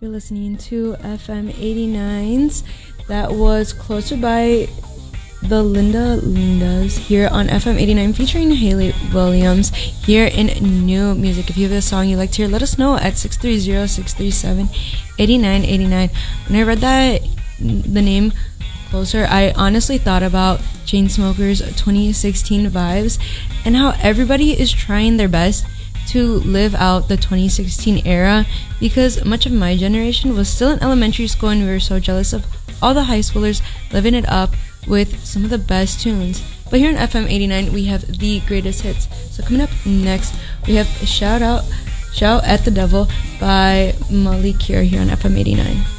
You're listening to FM 89's. That was Closer by the Lindas here on FM 89 featuring Hayley Williams here in New Music. If you have a song you'd like to hear, let us know at 630-637-8989. When I read that, the name Closer, I honestly thought about Chainsmokers 2016 vibes and how everybody is trying their best to live out the 2016 era, because much of my generation was still in elementary school and we were so jealous of all the high schoolers living it up with some of the best tunes. But here on FM 89 we have the greatest hits. So coming up next we have Shout at the Devil by Molly Kier here on FM 89.